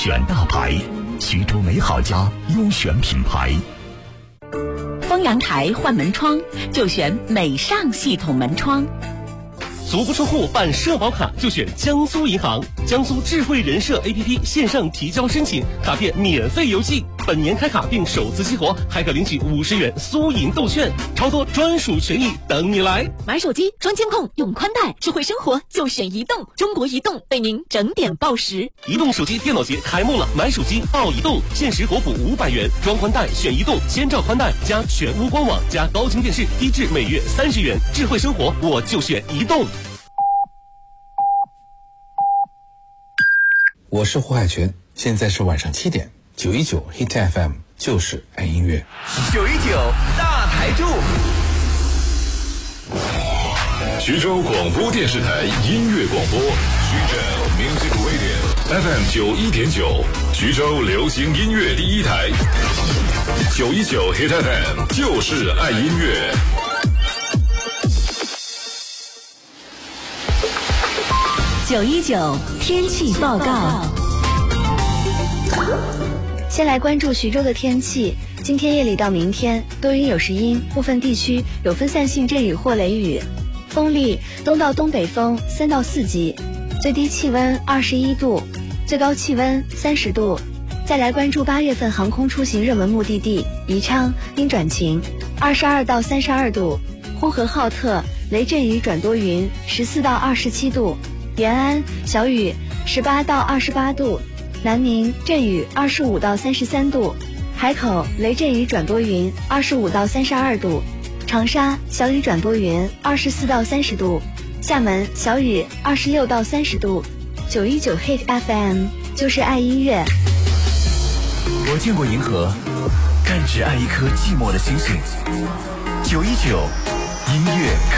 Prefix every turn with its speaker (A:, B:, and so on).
A: 选大牌，徐州美好家优选品牌。
B: 丰阳台换门窗就选美尚系统门窗。
C: 足不出户办社保卡就选江苏银行，江苏智慧人社 APP 线上提交申请，卡片免费邮寄，本年开卡并首次激活，还可领取50元苏银豆券，超多专属权益等你来。
B: 买手机装监控用宽带，智慧生活就选移动，中国移动为您整点报时。
C: 移动手机电脑节开幕了，买手机报移动，限时国补500元，装宽带选移动，千兆宽带加全屋官网加高清电视，低至每月30元，智慧生活我就选移动。
D: 我是胡海泉，现在是晚上7点，919 Hit FM 就是爱音乐。
E: 919大台柱，
F: 徐州广播电视台音乐广播，徐州 Music Radio FM 91.9，徐州流行音乐第一台。919 Hit FM 就是爱音乐。
B: 919天气报告。
G: 先来关注徐州的天气。今天夜里到明天多云有时阴，部分地区有分散性阵雨或雷雨，风力东到东北风3到4级，最低气温21度，最高气温30度。再来关注8月份航空出行热门目的地宜昌阴转晴，22到32度，呼和浩特雷阵雨转多云14到27度，延安小雨18到28度，南宁阵雨25到33度，海口雷阵雨转多云25到32度，长沙小雨转多云24到30度，厦门小雨26到30度。919 Hit FM 就是爱音乐。
E: 我见过银河，但只爱一颗寂寞的星星。919音乐